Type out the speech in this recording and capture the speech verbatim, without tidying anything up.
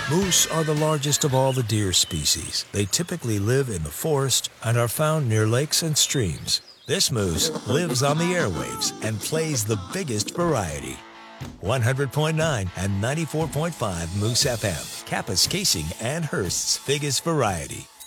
Moose are the largest of all the deer species. They typically live in the forest and are found near lakes and streams. This moose lives on the airwaves and plays the biggest variety. one hundred point nine and ninety-four point five Moose F M, Kappascasing and Hearst's biggest variety.